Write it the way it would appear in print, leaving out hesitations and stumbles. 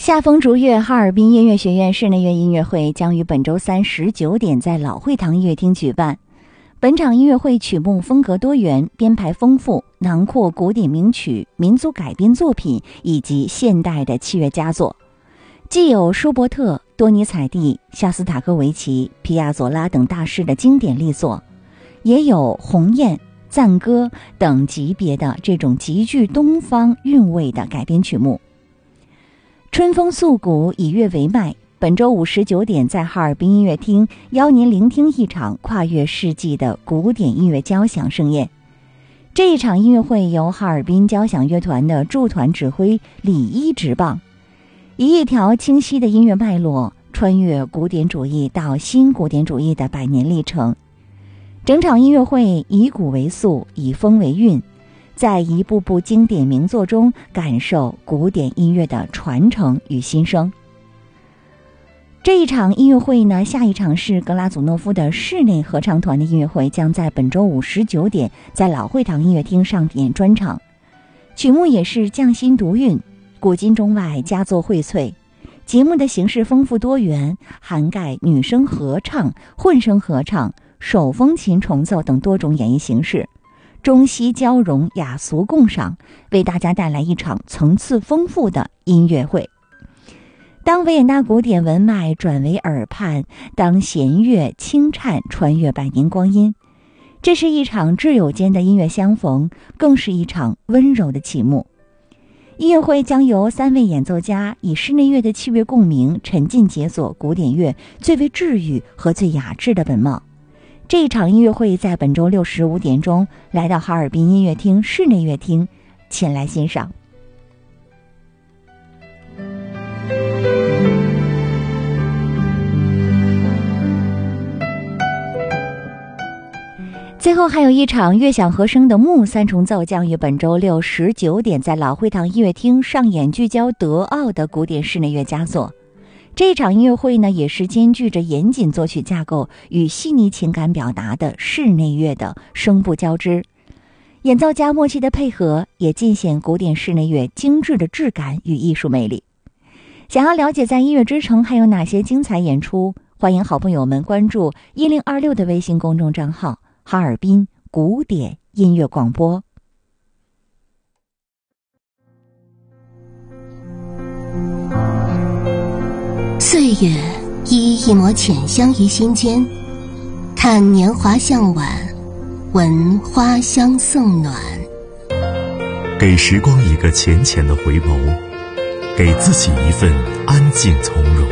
夏风逐月哈尔滨音乐学院室内乐音乐会将于本周三19点在老会堂音乐厅举办。本场音乐会曲目风格多元，编排丰富，囊括古典名曲、民族改编作品以及现代的器乐佳作，既有舒伯特、多尼采蒂、肖斯塔科维奇、皮亚佐拉等大师的经典力作，也有鸿雁、赞歌等级别的这种极具东方韵味的改编曲目。春风诉古，以乐为脉，本周五19点在哈尔滨音乐厅邀您聆听一场跨越世纪的古典音乐交响盛宴。这一场音乐会由哈尔滨交响乐团的驻团指挥李一执棒，以一条清晰的音乐脉络穿越古典主义到新古典主义的100年历程。整场音乐会以古为素，以风为韵，在一部部经典名作中感受古典音乐的传承与新生。这一场音乐会呢，下一场是格拉祖诺夫的室内合唱团的音乐会，将在本周五19点在老会堂音乐厅上演专场。曲目也是匠心独运，古今中外佳作荟萃。节目的形式丰富多元，涵盖女声合唱、混声合唱、手风琴重奏等多种演绎形式，中西交融，雅俗共赏，为大家带来一场层次丰富的音乐会。当维也纳古典文脉转为耳畔，当弦乐轻颤穿越100年光阴，这是一场挚友间的音乐相逢，更是一场温柔的启幕。音乐会将由3位演奏家以室内乐的器乐共鸣，沉浸解锁古典乐最为治愈和最雅致的本貌。这一场音乐会在本周6 15点钟来到哈尔滨音乐厅室内乐厅前来欣赏。最后还有一场乐响和声的木3重奏将于本周6 19点在老会堂音乐厅上演聚焦德奥的古典室内乐佳作。这场音乐会呢，也是兼具着严谨作曲架构与细腻情感表达的室内乐的声部交织，演奏家默契的配合也尽显古典室内乐精致的质感与艺术魅力。想要了解在音乐之城还有哪些精彩演出，欢迎好朋友们关注1026的微信公众账号哈尔滨古典音乐广播。 岁月依一抹浅香于心间，看年华向晚，闻花香送暖。 给时光一个浅浅的回眸，给自己一份安静从容。